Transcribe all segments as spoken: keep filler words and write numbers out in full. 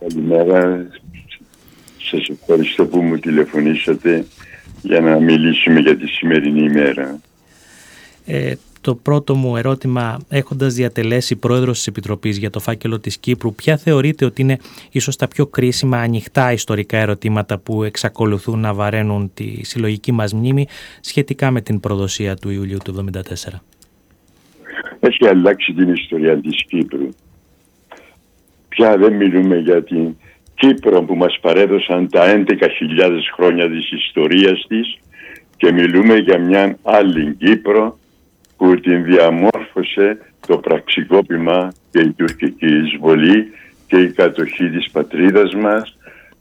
Καλημέρα. Σας ευχαριστώ που μου τηλεφωνήσατε για να μιλήσουμε για τη σημερινή ημέρα. Ε, το πρώτο μου ερώτημα, έχοντας διατελέσει πρόεδρος της Επιτροπής για το φάκελο της Κύπρου, ποια θεωρείτε ότι είναι ίσως τα πιο κρίσιμα ανοιχτά ιστορικά ερωτήματα που εξακολουθούν να βαραίνουν τη συλλογική μας μνήμη σχετικά με την προδοσία του Ιουλίου του εβδομήντα τέσσερα? Έχει αλλάξει την ιστορία της Κύπρου. Πια δεν μιλούμε για την Κύπρο που μας παρέδωσαν τα έντεκα χιλιάδες χρόνια της ιστορίας της και μιλούμε για μια άλλη Κύπρο που την διαμόρφωσε το πραξικόπημα και η τουρκική εισβολή και η κατοχή της πατρίδας μας,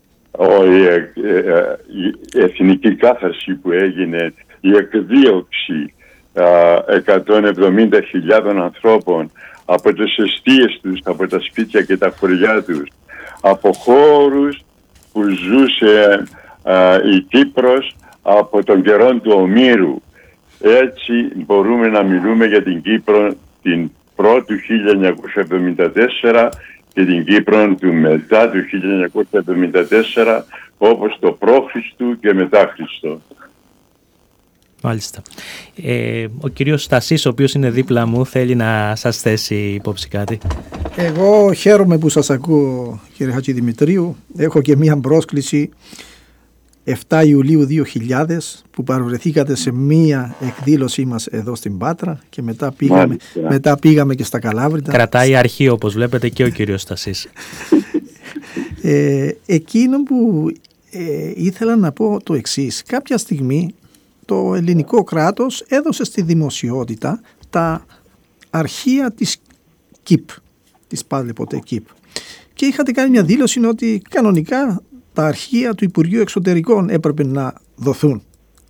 η εθνική κάθαρση που έγινε, η εκδίωξη εκατόν εβδομήντα χιλιάδων ανθρώπων από τις εστίες τους, από τα σπίτια και τα χωριά τους, από χώρους που ζούσε α, η Κύπρος από τον καιρό του Ομήρου. Έτσι μπορούμε να μιλούμε για την Κύπρο την πρώτη χίλια εννιακόσια εβδομήντα τέσσερα και την Κύπρο του μετά του χίλια εννιακόσια εβδομήντα τέσσερα, όπως το π.Χ. και μετά Χριστό. Μάλιστα. Ε, ο κύριος Στασής, ο οποίος είναι δίπλα μου, θέλει να σας θέσει υπόψη κάτι. Εγώ χαίρομαι που σας ακούω, κύριε Χατζηδημητρίου. Έχω και μία πρόσκληση επτά Ιουλίου δύο χιλιάδες που παρευρεθήκατε σε μία εκδήλωσή μας εδώ στην Πάτρα και μετά πήγαμε, μετά πήγαμε και στα Καλάβρητα. Κρατάει αρχείο, όπως βλέπετε, και ο κύριος Στασής. ε, εκείνο που ε, ήθελα να πω το εξής. Κάποια στιγμή το ελληνικό κράτος έδωσε στη δημοσιότητα τα αρχεία της ΚΙΠ, της πάλι ποτέ ΚΙΠ. Και είχατε κάνει μια δήλωση ότι κανονικά τα αρχεία του Υπουργείου Εξωτερικών έπρεπε να δοθούν.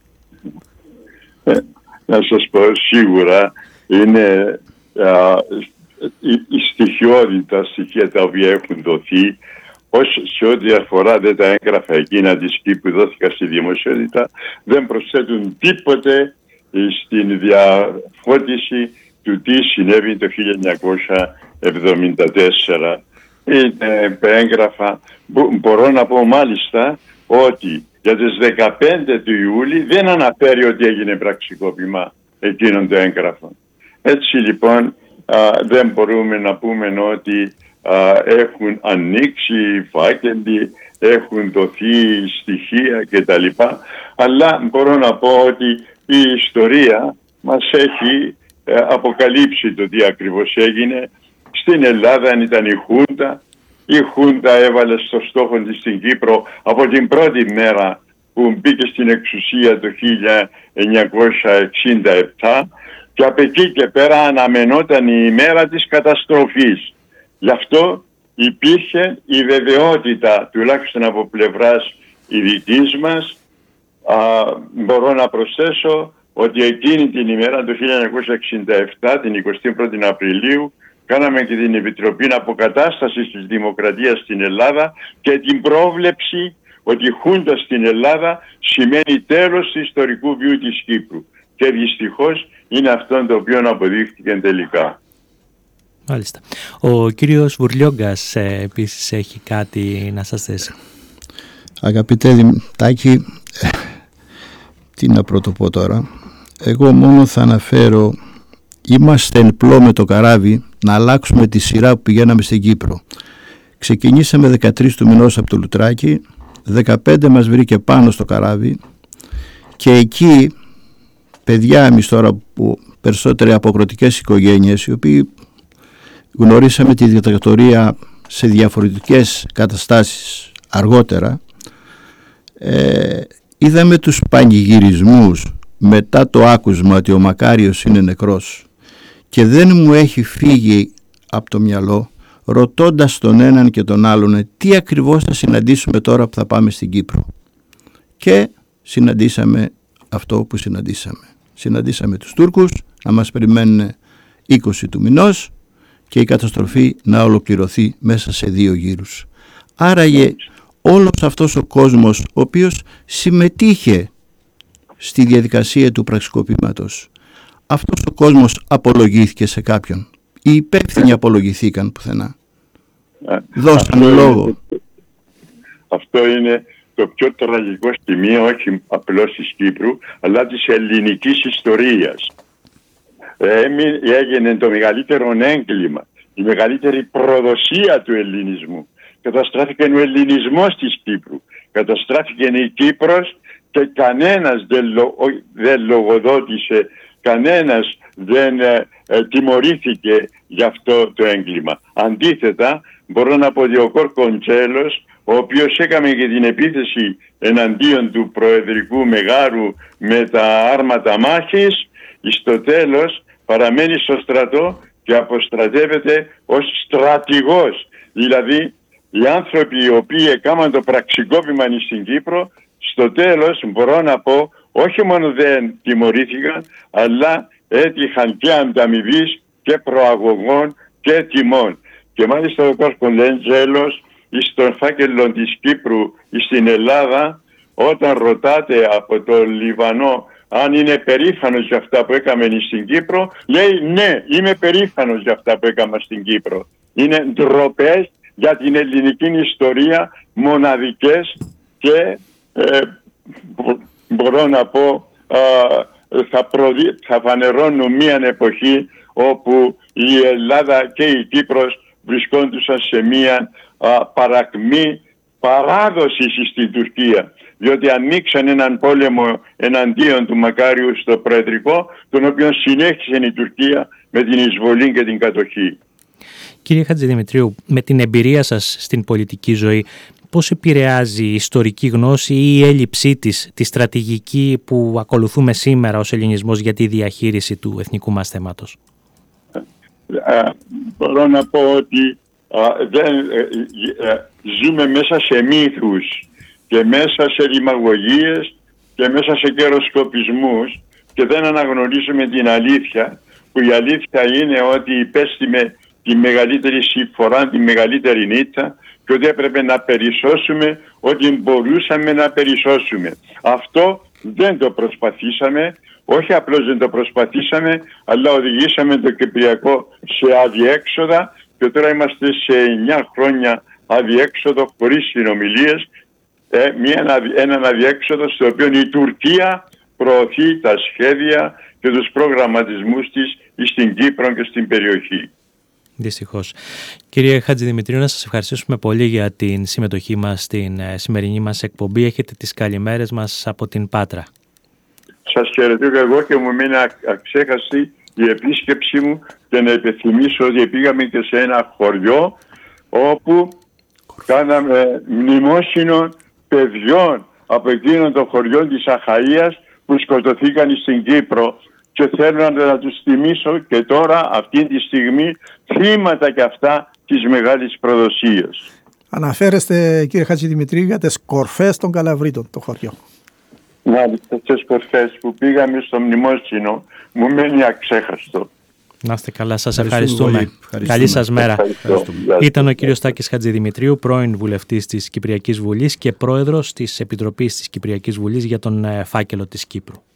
Ε, να σας πω, σίγουρα είναι α, η, η στοιχειώδη τα στοιχεία τα οποία έχουν δοθεί, όσο σε ό,τι αφορά δεν τα έγγραφα εκείνα της ΚΙΠ που δόθηκαν στη δημοσιότητα, δεν προσθέτουν τίποτε στην διαφώτιση του τι συνέβη το χίλια εννιακόσια εβδομήντα τέσσερα. Είναι έγγραφα. Μπορώ να πω μάλιστα ότι για τις δεκαπέντε του Ιούλη δεν αναφέρει ότι έγινε πραξικόπημα εκείνων των έγγραφων. Έτσι λοιπόν α, δεν μπορούμε να πούμε ότι α, έχουν ανοίξει φάκελοι, έχουν δοθεί στοιχεία κτλ. Αλλά μπορώ να πω ότι η ιστορία μας έχει ε, αποκαλύψει το τι ακριβώς έγινε. Στην Ελλάδα αν ήταν η Χούντα, η Χούντα έβαλε στο στόχο της στην Κύπρο από την πρώτη μέρα που μπήκε στην εξουσία το χίλια εννιακόσια εξήντα επτά και από εκεί και πέρα αναμενόταν η ημέρα της καταστροφής. Γι' αυτό υπήρχε η βεβαιότητα, τουλάχιστον από πλευράς η δικής μας. Α, μπορώ να προσθέσω ότι εκείνη την ημέρα το χίλια εννιακόσια εξήντα επτά, την εικοστή πρώτη Απριλίου, κάναμε και την Επιτροπή Αποκατάστασης της Δημοκρατίας στην Ελλάδα και την πρόβλεψη ότι η Χούντα στην Ελλάδα σημαίνει τέλος του ιστορικού βίου της Κύπρου. Και δυστυχώς είναι αυτό το οποίο αποδείχθηκε τελικά. Μάλιστα. Ο κύριος Βουρλιόγκας ε, επίσης έχει κάτι να σας θέσει. Αγαπητέ Τάκη, τι να πρωτοπώ τώρα. Εγώ μόνο θα αναφέρω, είμαστε εν πλώ με το καράβι να αλλάξουμε τη σειρά που πηγαίναμε στην Κύπρο. Ξεκινήσαμε δεκατρείς του μηνός από το Λουτράκι, δεκαπέντε μας βρήκε πάνω στο καράβι και εκεί παιδιά εμείς τώρα που περισσότεροι από αγροτικές οικογένειες, οι οποίοι γνωρίσαμε τη δικτατορία σε διαφορετικές καταστάσεις αργότερα, ε, είδαμε τους πανηγυρισμούς μετά το άκουσμα ότι ο Μακάριος είναι νεκρός και δεν μου έχει φύγει από το μυαλό, ρωτώντας τον έναν και τον άλλον τι ακριβώς θα συναντήσουμε τώρα που θα πάμε στην Κύπρο. Και συναντήσαμε αυτό που συναντήσαμε. Συναντήσαμε τους Τούρκους να μας περιμένουν είκοσι του μηνός και η καταστροφή να ολοκληρωθεί μέσα σε δύο γύρους. Άραγε όλος αυτός ο κόσμος ο οποίος συμμετείχε στη διαδικασία του πραξικοπήματος, αυτός ο κόσμος απολογήθηκε σε κάποιον. Οι υπεύθυνοι απολογηθήκαν πουθενά. Δώσαν λόγο. Αυτό είναι το πιο τραγικό σημείο, όχι απλώς της Κύπρου, αλλά της ελληνικής ιστορίας. Έγινε το μεγαλύτερο έγκλημα, η μεγαλύτερη προδοσία του ελληνισμού. Καταστράφηκε ο ελληνισμός της Κύπρου. Καταστράφηκε η Κύπρος και κανένας δεν, λο, δεν λογοδότησε, κανένας δεν ε, ε, τιμωρήθηκε για αυτό το έγκλημα. Αντίθετα, μπορώ να πω ότι ο Κορκοντσέλος, ο οποίος έκαμε και την επίθεση εναντίον του προεδρικού μεγάρου με τα άρματα μάχης, στο τέλος παραμένει στο στρατό και αποστρατεύεται ως στρατηγός. Δηλαδή, οι άνθρωποι οι οποίοι έκαναν το πραξικόπημα στην Κύπρο, στο τέλος μπορώ να πω, όχι μόνο δεν τιμωρήθηκαν, αλλά έτυχαν και ανταμοιβής και προαγωγών και τιμών. Και μάλιστα ο Κορκοντσέλος στον φάκελο της Κύπρου στην Ελλάδα, όταν ρωτάτε από το Λιβανό αν είναι περήφανος για αυτά που έκαμε στην Κύπρο, λέει ναι, είμαι περήφανος για αυτά που έκαμε στην Κύπρο. Είναι ντροπές για την ελληνική ιστορία, μοναδικές και ε, μπορώ να πω α, θα, προδι... θα φανερώνουν μια εποχή όπου η Ελλάδα και η Κύπρος βρισκόντουσαν σε μια α, παρακμή παράδοση στην Τουρκία, διότι ανοίξαν έναν πόλεμο εναντίον του Μακάριου στο Προεδρικό, τον οποίο συνέχισε η Τουρκία με την εισβολή και την κατοχή. Κύριε Χατζηδημητρίου, με την εμπειρία σας στην πολιτική ζωή, πώς επηρεάζει η ιστορική γνώση ή η έλλειψή της τη στρατηγική που ακολουθούμε σήμερα ως ελληνισμός για τη διαχείριση του εθνικού μας θέματος? Α, μπορώ να πω ότι α, δεν, ε, ε, ζούμε μέσα σε μύθους και μέσα σε δημαγωγίες και μέσα σε καιροσκοπισμούς και δεν αναγνωρίζουμε την αλήθεια, που η αλήθεια είναι ότι υπέστημε τη μεγαλύτερη συμφορά, τη μεγαλύτερη νύχτα και ότι έπρεπε να περισσώσουμε ό,τι μπορούσαμε να περισσώσουμε. Αυτό δεν το προσπαθήσαμε, όχι απλώς δεν το προσπαθήσαμε, αλλά οδηγήσαμε το Κυπριακό σε αδιέξοδα και τώρα είμαστε σε εννιά χρόνια αδιέξοδο χωρίς συνομιλίες, ε, μια, έναν αδιέξοδο στο οποίο η Τουρκία προωθεί τα σχέδια και τους προγραμματισμούς της στην Κύπρο και στην περιοχή. Δυστυχώς. Κύριε Χατζηδημητρίου, να σας ευχαριστήσουμε πολύ για την συμμετοχή μας στην σημερινή μας εκπομπή. Έχετε τις καλημέρες μας από την Πάτρα. Σας χαιρετώ και εγώ και μου μείνει αξέχαστη η επίσκεψή μου και να υπενθυμίσω ότι πήγαμε και σε ένα χωριό όπου κάναμε μνημόσυνο παιδιών από εκείνον το χωριό της Αχαΐας που σκοτωθήκαν στην Κύπρο. Και θέλω να τους θυμίσω και τώρα αυτή τη στιγμή θύματα και αυτά της μεγάλης προδοσίας. Αναφέρεστε, κύριε Χατζηδημητρίου, για τις κορφές των Καλαβρίτων, το χωριό. Μάλιστα, τις κορφές που πήγαμε στο μνημόσυνο μου μένει αξέχαστο. Να είστε καλά, σας ευχαριστούμε. ευχαριστούμε. Καλή σας μέρα. Ευχαριστούμε. Ήταν ο κύριος Τάκης Χατζηδημητρίου, πρώην βουλευτής της Κυπριακής Βουλής και πρόεδρος της Επιτροπής της Κυπριακής Βουλής για τον φάκελο της Κύπρου.